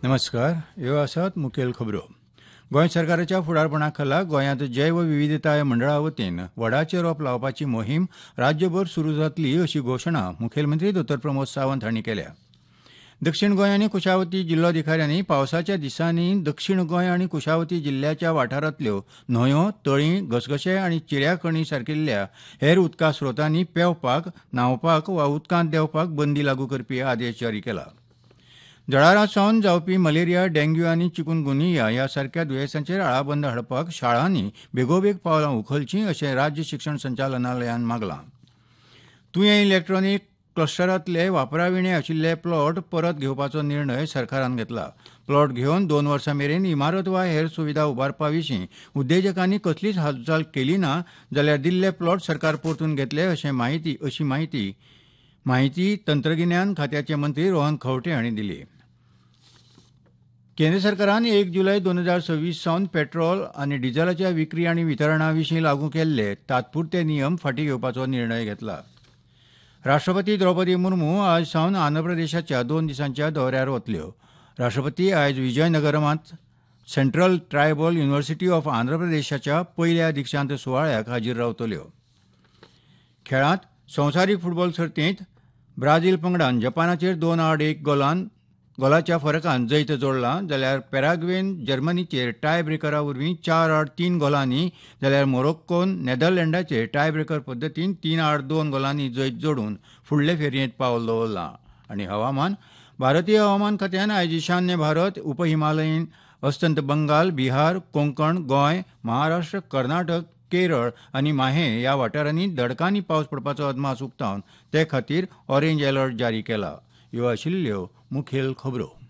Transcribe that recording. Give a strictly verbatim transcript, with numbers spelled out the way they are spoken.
नमस्कार. ह्यो आसात मुखेल खबरो. गोंय सरकाराच्या फुडारपणा खाला गोंयांत जैव विविधताय मंडळा वतीन वडाचें रोप लावपाची मोहीम राज्यभर सुरू जातली अशी घोशणा मुखेलमंत्री दोतर प्रमोद सावंत हांणी केल्या. दक्षिण गोंय आनी कुशावती जिल्लोधिकाऱ्यांनी पावसाच्या दिसांनी दक्षिण गोंय आनी कुशावती जिल्ल्याच्या वाठारांतल्यो न्हंयो, तळीं, घसघशे आनी चिर्याखणी सारकिल्ल्या हेर उदका स्रोतांनी पेंवपाक, न्हांवपाक वा उदकांत देंवपाक बंदी लागू करपी आदेश जारी केला. जळारां सावन जावपी मलेरिया, डेंग्यू आनी चिकुनगुनिया ह्या सारक्या दुयेंसांचेर आळाबंद हाडपाक शाळांनी बेगोबेग पावलां उखलचीं अशें राज्य शिक्षण संचालनालयान मागलां. तुयें इलेक्ट्रॉनीक क्लस्टरांतले वापराविणे आशिल्ले प्लॉट परत घेवपाचो निर्णय सरकारान घेतला. प्लॉट घेवन दोन वर्सां मेरेन इमारत वा हेर सुविधा उबारपा विशीं उद्देजकांनी कसलीच हालचाल केली ना जाल्यार दिल्ले प्लॉट सरकार परतून घेतले अशें माहिती अशी माहिती माहिती तंत्रगिन्यान खात्याचे मंत्री रोहन खंवटे हांणी दिली. केंद्र सरकारान एक जुलय दोन हजार सव्वीस सावन पेट्रोल आनी डिझेलाच्या विक्री आनी वितरणा विशीं लागू केल्ले तात्पुरते नियम फाटीं घेवपाचो निर्णय घेतला. राष्ट्रपती द्रौपदी मुर्मू आज सावन आंध्र प्रदेशाच्या दोन दिसांच्या दौऱ्यार वतल्यो. राष्ट्रपती आयज विजयनगरमांत central tribal university of Andhra प्रदेशाच्या पयल्या दिक्षांत सुवाळ्याक हाजीर रावतल्यो. खेळांत संवसारीक फुटबॉल सर्तींत ब्राझील पंगडान जपानाचेर दोन आड एक गोलान गोलाच्या फरकान जैत जोडला जाल्यार पॅराग्वेन जर्मनीचेर टाय ब्रेकरा वरवीं चार आड तीन गोलांनी जाल्यार मोरोक्कोन नेदरलँडाचेर टाय ब्रेकर पद्दतीन तीन आड दोन गोलांनी जैत जोडून फुडले फेरयेंत पावल दवरलां. आनी हवामान भारतीय हवामान खात्यान आयज ईशान्य भारत, उपहिमालयीन अस्तंत बंगाल, बिहार, कोंकण, गोंय, महाराष्ट्र, कर्नाटक, केरळ आनी माहे ह्या वाठारांनी दडकांनी पावस पडपाचो अदमास उक्तावन ते खातीर ऑरेंज अलर्ट जारी केला. ह्यो आशिल्ल्यो मुखेल खबरो.